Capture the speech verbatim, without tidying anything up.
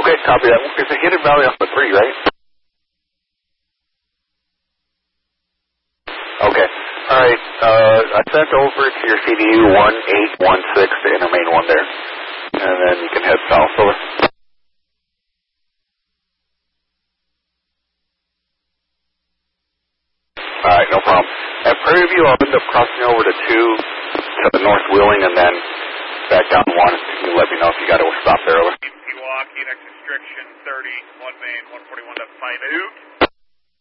Okay, copy that. It's a Hidden Valley off the three, right? Okay. All right. Uh, I sent over to your C D U one eight one six, the inner main one there. And then you can head south over. All right, no problem. At Prairie View, I'll end up crossing over to two to the North Wheeling and then back down one. You can let me know if you got to stop there. Over. Pewaukee, next restriction thirty, one main, one forty-one to five eight.